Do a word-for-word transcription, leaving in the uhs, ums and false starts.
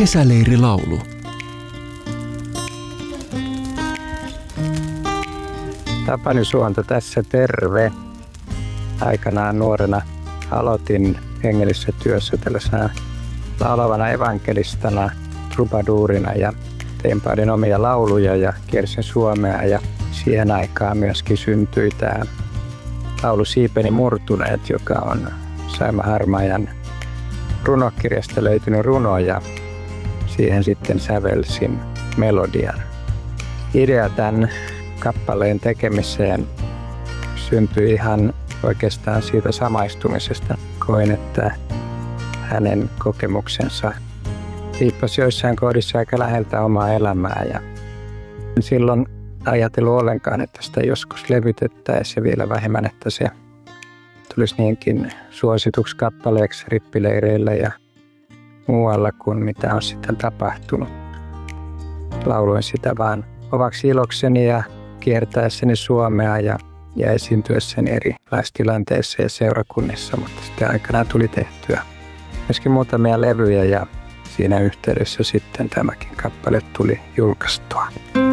Kesäleirilaulu. Tapani Suonto tässä, terve. Aikanaan nuorena aloitin hengellisessä työssä tällaisena laulavana evankelistana, trubaduurina ja tein paljon omia lauluja ja kiersin Suomea ja siihen aikaan myöskin syntyi tämä laulu Siipeni murtuneet, joka on Saima Harmaajan runokirjasta löytynyt runo ja siihen sitten sävelsin melodian. Idea tämän kappaleen tekemiseen syntyi ihan oikeastaan siitä samaistumisesta. Koin, että hänen kokemuksensa liippasi joissain kohdissa aika läheltä omaa elämää. Ja silloin ajatellut ollenkaan, että sitä joskus levytettäisiin ja vielä vähemmän, että se tulisi niinkin suosituksi kappaleeksi rippileireillä ja muualla kuin mitä on sitten tapahtunut. Lauloin sitä vaan omaksi ilokseni ja kiertäessäni Suomea ja, ja esiintyessäni erilaisissa tilanteissa ja seurakunnissa, mutta sitten aikanaan tuli tehtyä myöskin muutamia levyjä ja siinä yhteydessä sitten tämäkin kappale tuli julkaistua.